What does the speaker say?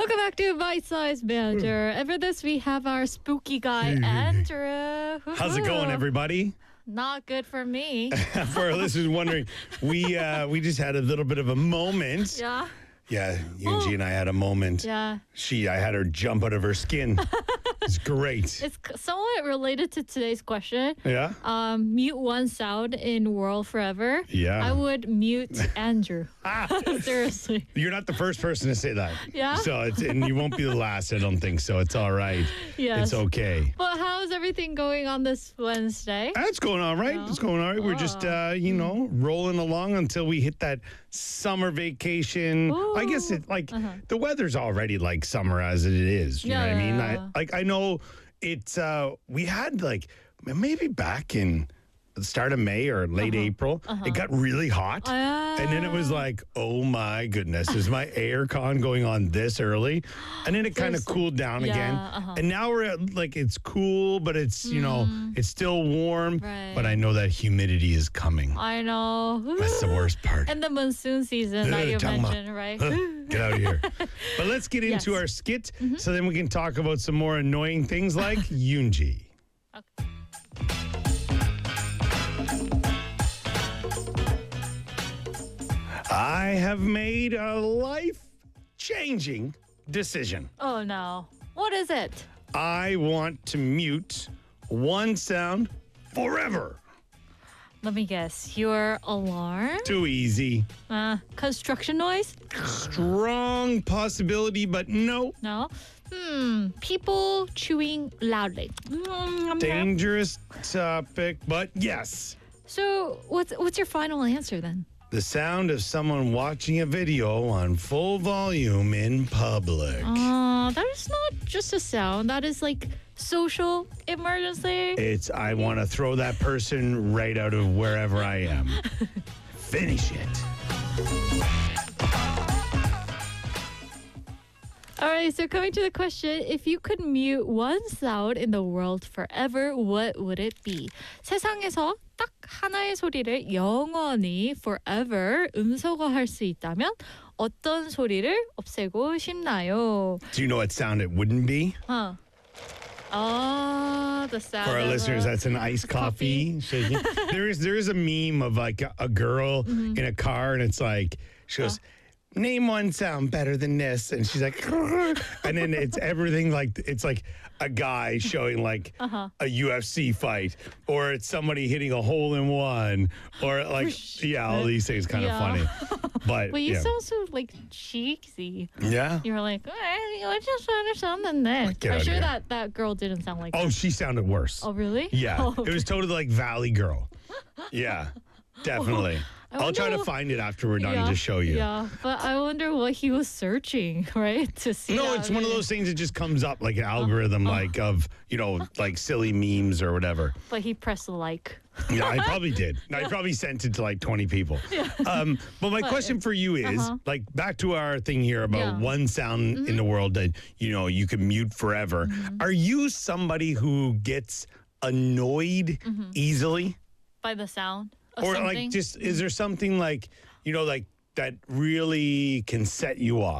Welcome back to Bite Size Banter. And for this, we have our spooky guy, Andrew. How's it going, everybody? Not good for me. For our listeners wondering, we just had a little bit of a moment. Yeah. Yeah, Yunji and I had a moment. Yeah. I had her jump out of her skin. It's great. It's somewhat related to today's question. Yeah? Mute one sound in world forever. Yeah. I would mute Andrew. Seriously. You're not the first person to say that. Yeah? So and you won't be the last, I don't think so. It's all right. Yes. It's okay. But how's everything going on this Wednesday? It's going all right. Yeah. It's going all right. We're just, rolling along until we hit that summer vacation. Ooh. I guess the weather's already like summer as it is. You know what I mean? Yeah. I know it's, we had maybe back in the start of May or late April, it got really hot. And then it was like, oh my goodness, is my air con going on this early? And then it kind of cooled down again. And now we're at it's cool, but it's, it's still warm. Right. But I know that humidity is coming. I know. That's the worst part. And the monsoon season that you Talking about- mentioned, right? Get out of here. But let's get into our skit so then we can talk about some more annoying things like Yoonji. Okay. I have made a life-changing decision. Oh no. What is it? I want to mute one sound forever. Let me guess. Your alarm? Too easy. Construction noise? Strong possibility, but no. No. People chewing loudly. Dangerous topic, but yes. So what's your final answer then? The sound of someone watching a video on full volume in public. That is not just a sound. That is like social emergency. I want to throw that person right out of wherever I am. Finish it. All right, so coming to the question, if you could mute one sound in the world forever, what would it be? 세상에서 딱 하나의 소리를 영원히 forever 음소거할 수 있다면 어떤 소리를 없애고 싶나요? Do you know what sound it wouldn't be? The sound For our of listeners, that's an iced coffee shaking. There is a meme of like a girl in a car, and it's like she goes, "Name one sound better than this," and she's like, and then it's everything it's like a guy showing like a UFC fight, or it's somebody hitting a hole in one, or all these things kind of funny. But you sound so cheesy. Yeah. You're like, I just understand that. Get I'm out sure here. that girl didn't sound like Oh, that. she sounded worse. Oh, really? Yeah. Oh, okay. It was totally like Valley Girl. Yeah, definitely. I'll try to wonder find it after we're done to show you. Yeah, but I wonder what he was searching, right? To see. No, that it's one of video. those things that just comes up like an algorithm of, silly memes or whatever. But he pressed like. Yeah, I probably did. I probably sent it to 20 people. But my question for you is, back to our thing here about one sound in the world that, you can mute forever. Are you somebody who gets annoyed easily? By the sound of Or something? is there something that really can set you off?